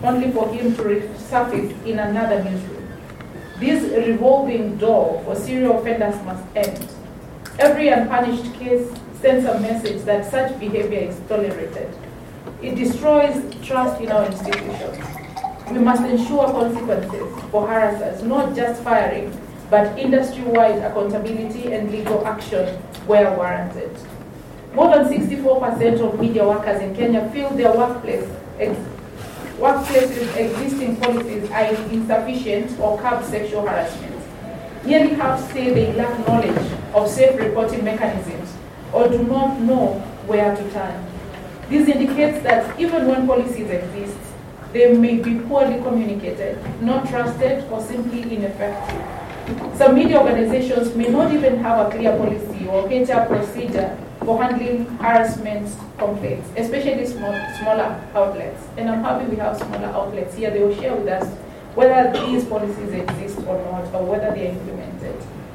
only for him to resurface in another newsroom. This revolving door for serial offenders must end. Every unpunished case sends a message that such behavior is tolerated. It destroys trust in our institutions. We must ensure consequences for harassers, not just firing, but industry-wide accountability and legal action where warranted. More than 64% of media workers in Kenya feel their workplaces' existing policies are insufficient or curb sexual harassment. Nearly half say they lack knowledge of safe reporting mechanisms or do not know where to turn. This indicates that even when policies exist, they may be poorly communicated, not trusted, or simply ineffective. Some media organizations may not even have a clear policy or HR procedure for handling harassment complaints, especially smaller outlets. And I'm happy we have smaller outlets here. They will share with us whether these policies exist or not, or whether they are implemented.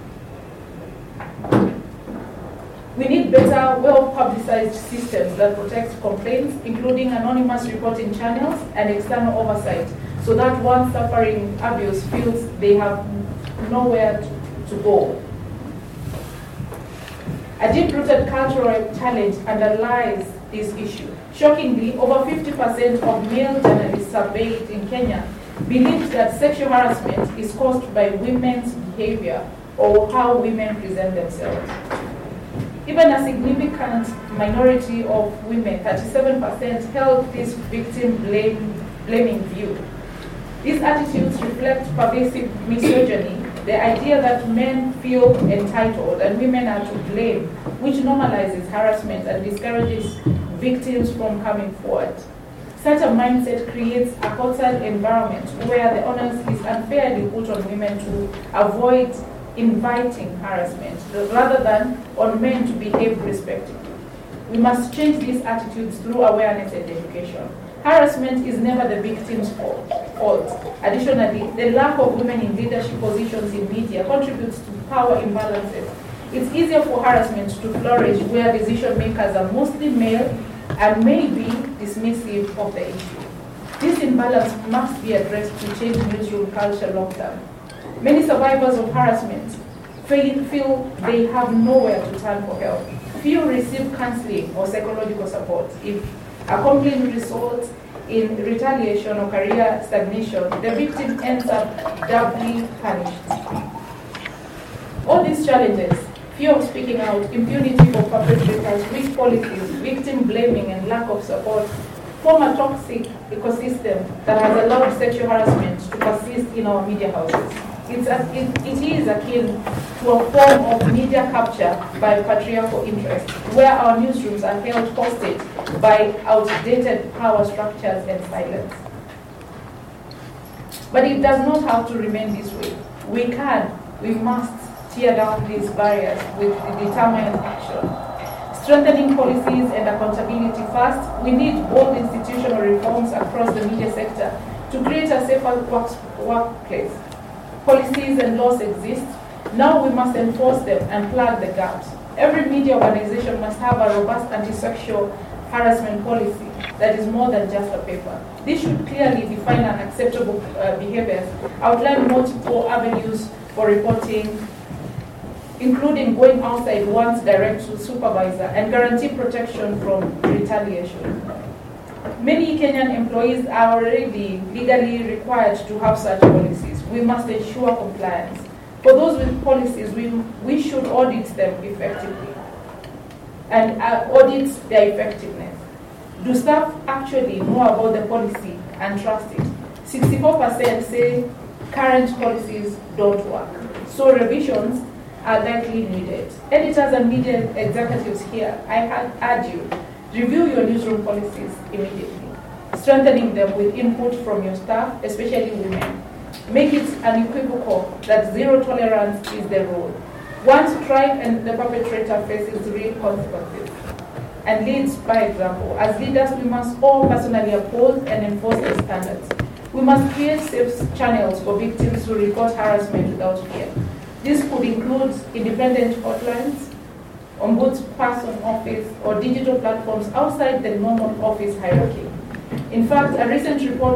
We need better, well-publicized systems that protect complaints, including anonymous reporting channels and external oversight, so that one suffering abuse feels they have nowhere to go. A deep-rooted cultural challenge underlies this issue. Shockingly, over 50% of male journalists surveyed in Kenya believe that sexual harassment is caused by women's behavior or how women present themselves. Even a significant minority of women, 37%, held this victim-blaming view. These attitudes reflect pervasive misogyny, the idea that men feel entitled and women are to blame, which normalizes harassment and discourages victims from coming forward. Such a mindset creates a hostile environment where the onus is unfairly put on women to avoid inviting harassment rather than on men to behave respectfully. We must change these attitudes through awareness and education. Harassment is never the victim's fault. Additionally, the lack of women in leadership positions in media contributes to power imbalances. It's easier for harassment to flourish where decision makers are mostly male and may be dismissive of the issue. This imbalance must be addressed to change newsroom culture long term. Many survivors of harassment feel they have nowhere to turn for help. Few receive counseling or psychological support. If a complaint results in retaliation or career stagnation, the victim ends up doubly punished. All these challenges, fear of speaking out, impunity for perpetrators, weak policies, victim blaming, and lack of support form a toxic ecosystem that has allowed sexual harassment to persist in our media houses. It is akin to a form of media capture by patriarchal interest, where our newsrooms are held hostage by outdated power structures and silence. But it does not have to remain this way. We must tear down these barriers with determined action. Strengthening policies and accountability first, we need bold institutional reforms across the media sector to create a safer workplace. Policies and laws exist. Now we must enforce them and plug the gaps. Every media organization must have a robust anti-sexual harassment policy that is more than just a paper. This should clearly define unacceptable behaviors, outline multiple avenues for reporting, including going outside one's direct supervisor, and guarantee protection from retaliation. Many Kenyan employees are already legally required to have such policies. We must ensure compliance. For those with policies, we should audit them effectively and audit their effectiveness. Do staff actually know about the policy and trust it? 64% say current policies don't work, so revisions are likely needed. Editors and media executives here, I urge you, review your newsroom policies immediately, strengthening them with input from your staff, especially women. Make it unequivocal that zero tolerance is the rule. Once tried and the perpetrator faces real consequences and leads by example. As leaders, we must all personally uphold and enforce the standards. We must create safe channels for victims who report harassment without fear. This could include independent hotlines, ombudsperson office, or digital platforms outside the normal office hierarchy. In fact, a recent report